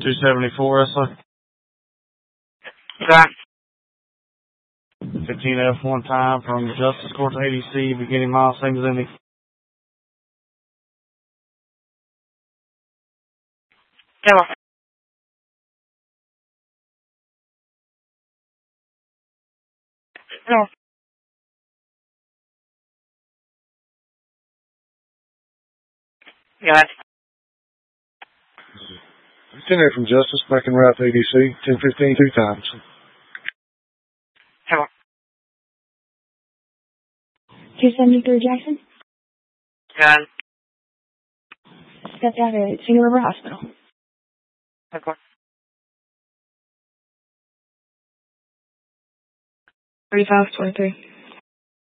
274 SI. Okay. 15F one time from Justice Court to ADC, beginning mile, same as ending. Hello. Hello. Got it. 10F from Justice, back en route to ADC, 1015 two times. Hello. 273 Jackson. Got it. Stepped out at Single River Hospital. Okay. 3523.